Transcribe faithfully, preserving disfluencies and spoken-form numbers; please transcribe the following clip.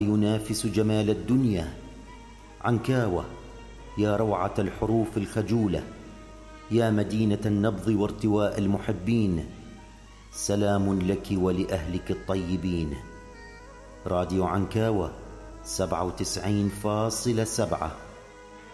ينافس جمال الدنيا. عنكاوة يا روعة الحروف الخجولة، يا مدينة النبض وارتواء المحبين، سلام لك ولأهلك الطيبين. راديو عنكاوة سبعة وتسعين فاصلة سبعة.